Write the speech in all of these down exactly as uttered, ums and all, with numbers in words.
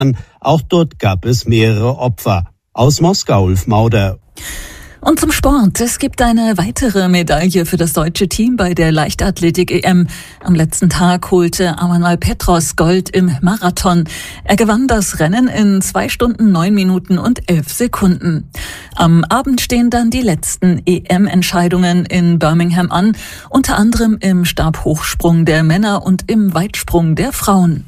Auch dort gab es mehrere Opfer. Aus Moskau, Ulf Mauder. Und zum Sport. Es gibt eine weitere Medaille für das deutsche Team bei der Leichtathletik-E M. Am letzten Tag holte Amanal Petros Gold im Marathon. Er gewann das Rennen in zwei Stunden, neun Minuten und elf Sekunden. Am Abend stehen dann die letzten E M-Entscheidungen in Birmingham an, unter anderem im Stabhochsprung der Männer und im Weitsprung der Frauen.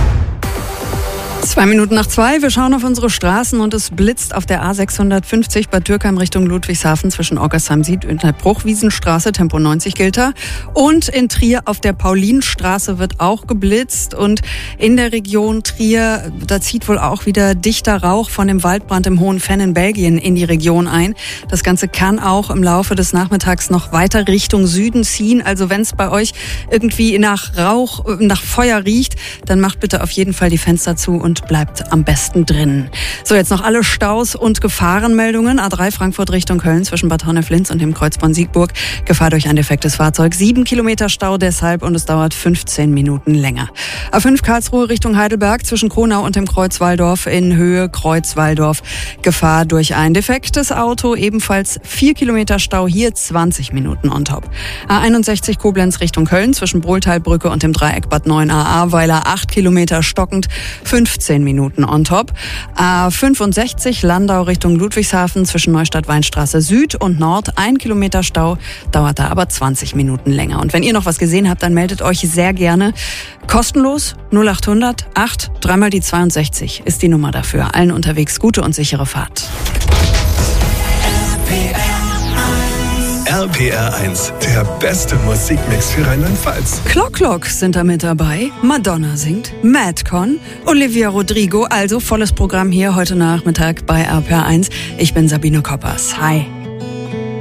Zwei Minuten nach zwei, wir schauen auf unsere Straßen und es blitzt auf der A sechshundertfünfzig Bad Dürkheim Richtung Ludwigshafen zwischen Ockersheim Süd und der Bruchwiesenstraße, Tempo neunzig gilt da. Und in Trier auf der Paulinstraße wird auch geblitzt und in der Region Trier, da zieht wohl auch wieder dichter Rauch von dem Waldbrand im Hohen Venn in Belgien in die Region ein. Das Ganze kann auch im Laufe des Nachmittags noch weiter Richtung Süden ziehen. Also wenn es bei euch irgendwie nach Rauch, nach Feuer riecht, dann macht bitte auf jeden Fall die Fenster zu und bleibt am besten drin. So, jetzt noch alle Staus und Gefahrenmeldungen. A drei Frankfurt Richtung Köln zwischen Bad Honnef-Linz und dem Kreuzborn Siegburg. Gefahr durch ein defektes Fahrzeug. Sieben Kilometer Stau deshalb und es dauert fünfzehn Minuten länger. A fünf Karlsruhe Richtung Heidelberg zwischen Kronau und dem Kreuz Walldorf in Höhe Kreuz Walldorf. Gefahr durch ein defektes Auto. Ebenfalls vier Kilometer Stau. Hier zwanzig Minuten on top. A einundsechzig Koblenz Richtung Köln zwischen Brohltalbrücke und dem Dreieck Bad neun a Ahrweiler. acht Kilometer stockend. fünfzehn Minuten on top. A fünfundsechzig Landau Richtung Ludwigshafen zwischen Neustadt-Weinstraße Süd und Nord. Ein Kilometer Stau, dauert da aber zwanzig Minuten länger. Und wenn ihr noch was gesehen habt, dann meldet euch sehr gerne. Kostenlos null achthundert acht, dreimal die zweiundsechzig ist die Nummer dafür. Allen unterwegs gute und sichere Fahrt. R P R eins, der beste Musikmix für Rheinland-Pfalz. Clock Clock sind da mit dabei, Madonna singt, Madcon, Olivia Rodrigo, also volles Programm hier heute Nachmittag bei R P R eins. Ich bin Sabine Koppers. Hi.